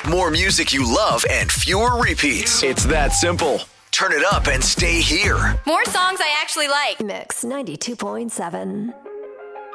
more music you love and fewer repeats. It's that simple. Turn it up and stay here. More songs I actually like. Mix 92.7.